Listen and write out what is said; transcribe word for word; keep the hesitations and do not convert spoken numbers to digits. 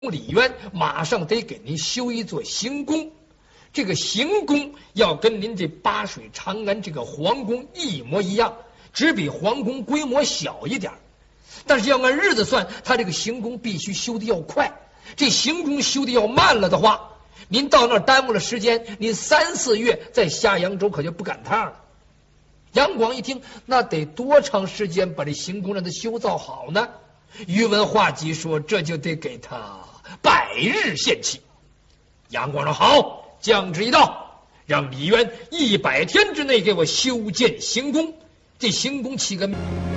李渊马上得给您修一座行宫，这个行宫要跟您这八水长安这个皇宫一模一样，只比皇宫规模小一点。但是要按日子算，他这个行宫必须修的要快，这行宫修的要慢了的话，您到那儿耽误了时间，您三四月再下扬州可就不赶趟了。杨广一听，那得多长时间把这行宫让他修造好呢？宇文化及说，这就得给他百日限期。杨广说好，将之一道，让李渊一百天之内给我修建行宫。这行宫起个